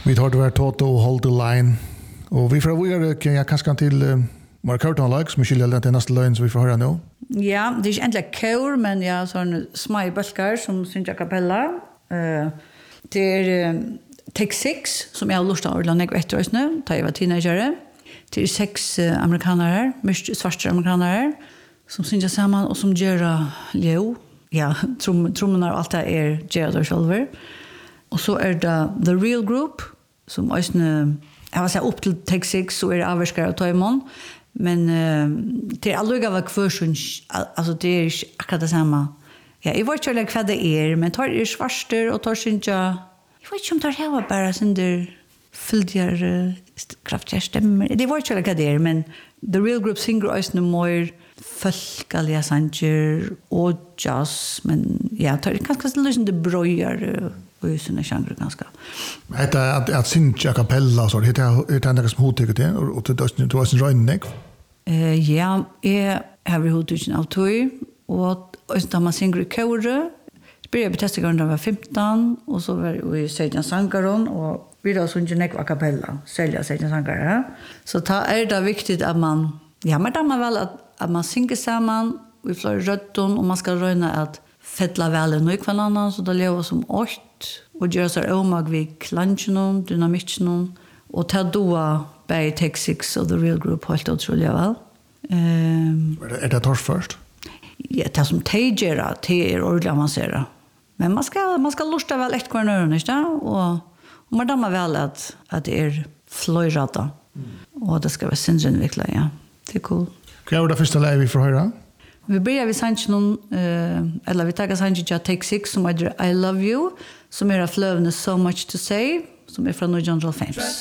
Vi tar det här Toto och Hold the Line. Och vi får göra kanske till Mark Curtin Like som skiljer den nästa line som vi får höra nu. Ja, det är inte egentligen kör men ja sån små balkar som syns a cappella. Det är Take 6 som jag har lust att ordna ett år nu, tar jag var teenager. Det är 6 amerikaner, mycket svarta amerikaner som syns samman och som gör leo. Ja, trummorna och allt det är Gerard själva. Och så är det The Real Group som ösne jag vill säga upp till Take 6 så är det avskar att ta imon. Men det är aldrig av kvarsun alltså det är akkurat det samma. Ja, jag vet inte vad det är, men tar är svarster och tar synja. Jag vet inte om tar här bara sen där fylldiga kraftiga stämmer. Det var inte vad det är, men The Real Group singer ösne more folkaliga sanger och jazz, men ja, tar det kanske lite brojar och ju såna genrer ganska. Att synja a cappella så det är något som hotar det och det är en rönnek. Ja, jag har vi hotat av toy och då man synger i kör. Började testa när jag var 15 och så var vi sedan sankaron och vi då sjunger nek a cappella, sälja sedan sankara. Så ta är det viktigt att man men då man väl att man synger samman vi får rötton och man ska röna att fettla väl nu kvar annan så det lever som 8 och gör så omag vi klanchen dynamiken och ta då by Take 6 och The Real Group helt otroligt väl. Är det tors först? Ja, det som tejera är ordentligt avancerat. Men man ska lusta väl ett kvar nu inte och man dammar väl att det är flöjrata. Och det ska vara sinnsutveckla, ja. Det är cool. Vad är det första läge vi får höra? Vi börjar vid sanchen eller vi tar sanchen till Take 6 som heter I Love You som är av flövne So Much To Say som är från 1905.